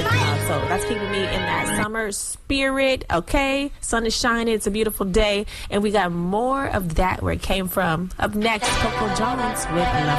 So that's keeping me in that summer spirit. Okay, sun is shining. It's a beautiful day, and we got more of that where it came from. Up next, Coco Jones with Love